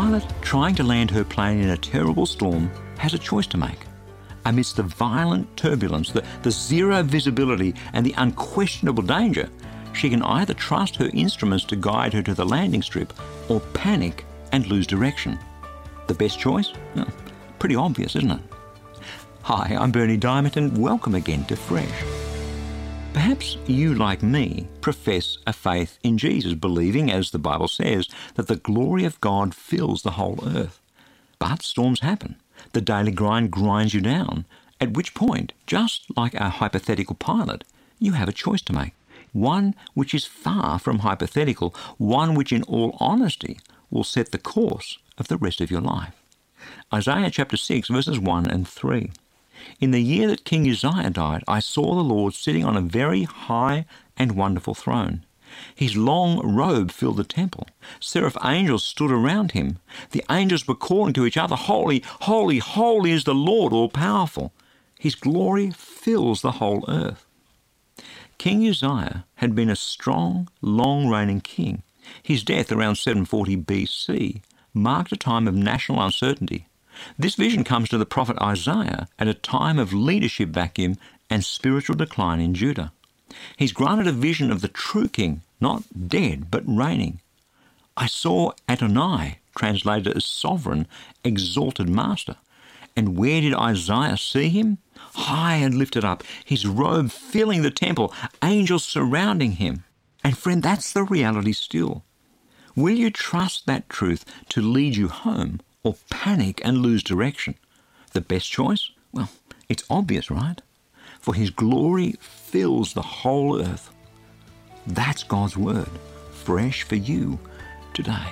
pilot trying to land her plane in a terrible storm has a choice to make. Amidst the violent turbulence, the zero visibility and the unquestionable danger, she can either trust her instruments to guide her to the landing strip or panic and lose direction. The best choice? Well, pretty obvious, isn't it? Hi, I'm Berni Dymet and welcome again to Fresh. Perhaps you, like me, profess a faith in Jesus, believing, as the Bible says, that the glory of God fills the whole earth. But storms happen. The daily grind grinds you down, at which point, just like a hypothetical pilot, you have a choice to make. One which is far from hypothetical, one which in all honesty will set the course of the rest of your life. Isaiah chapter 6, verses 1 and 3. In the year that King Uzziah died, I saw the Lord sitting on a very high and wonderful throne. His long robe filled the temple. Seraph angels stood around him. The angels were calling to each other, Holy, holy, holy is the Lord all-powerful. His glory fills the whole earth. King Uzziah had been a strong, long-reigning king. His death around 740 BC marked a time of national uncertainty. This vision comes to the prophet Isaiah at a time of leadership vacuum and spiritual decline in Judah. He's granted a vision of the true king, not dead, but reigning. I saw Adonai, translated as sovereign, exalted master. And where did Isaiah see him? High and lifted up, his robe filling the temple, angels surrounding him. And friend, that's the reality still. Will you trust that truth to lead you home or panic and lose direction? The best choice? Well, it's obvious, right? For his glory fills the whole earth. That's God's word, fresh for you today.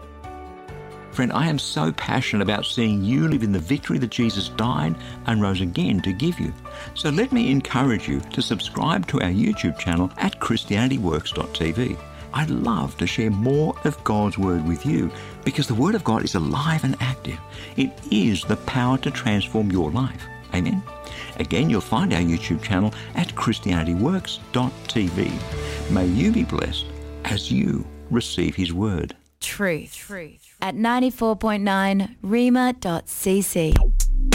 Friend, I am so passionate about seeing you live in the victory that Jesus died and rose again to give you. So let me encourage you to subscribe to our YouTube channel at ChristianityWorks.tv. I'd love to share more of God's Word with you because the Word of God is alive and active. It is the power to transform your life. Amen? Again, you'll find our YouTube channel at ChristianityWorks.tv. May you be blessed as you receive His Word. Truth at 94.9 rhema.cc.